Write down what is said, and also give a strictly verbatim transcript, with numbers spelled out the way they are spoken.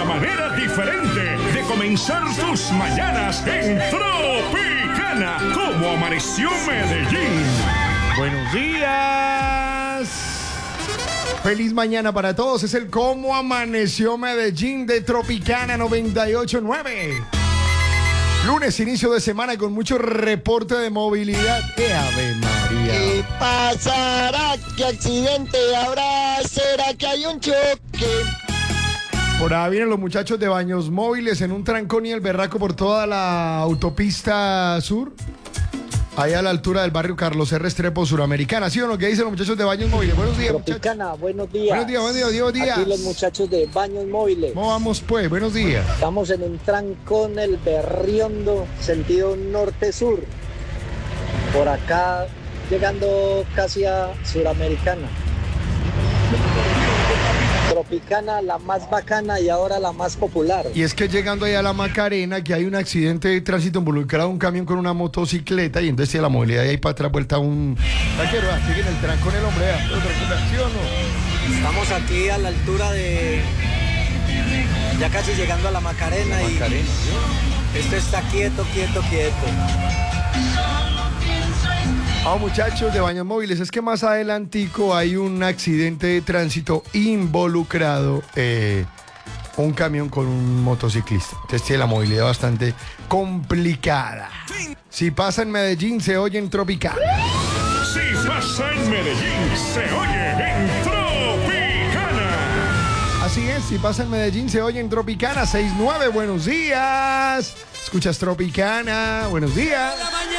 manera diferente de comenzar tus mañanas en Tropicana. ¿Cómo amaneció Medellín? Buenos días. Feliz mañana para todos. Es el Cómo Amaneció Medellín de Tropicana noventa y ocho punto nueve. Lunes, inicio de semana con mucho reporte de movilidad. ¡Qué Ave María! ¿Qué pasará? ¿Qué accidente habrá? ¿Será que hay un choque? Por ahí vienen los muchachos de Baños Móviles en un trancón y el berraco por toda la autopista sur. Ahí a la altura del barrio Carlos R. Restrepo, Suramericana. ¿Sí o no? ¿Qué dicen los muchachos de Baños Móviles? Buenos días, Tropicana, muchachos. buenos días. Buenos días, buenos días, buenos días. Aquí los muchachos de Baños Móviles. ¿Cómo vamos, pues? Buenos días. Estamos en un trancón, el Berriondo, sentido norte-sur. Por acá, llegando casi a Suramericana. Tropicana, la más bacana y ahora la más popular. Y es que llegando ahí a la Macarena, que hay un accidente de tránsito involucrado un camión con una motocicleta y entonces tiene la movilidad y ahí para atrás vuelta un... Taquero, sigue en el trancón el hombre, ¿eh? ¿Sí o no? Estamos aquí a la altura de... ya casi llegando a la Macarena, La Macarena, y ¿sí? esto está quieto, quieto, quieto. Ah, muchachos de Baños Móviles, es que más adelantico hay un accidente de tránsito involucrado eh, un camión con un motociclista. Entonces tiene la movilidad bastante complicada. Si pasa en Medellín, se oye en Tropicana. Si pasa en Medellín, se oye en Tropicana. Así es, si pasa en Medellín, se oye en Tropicana. seis nueve, buenos días. Escuchas Tropicana, buenos días.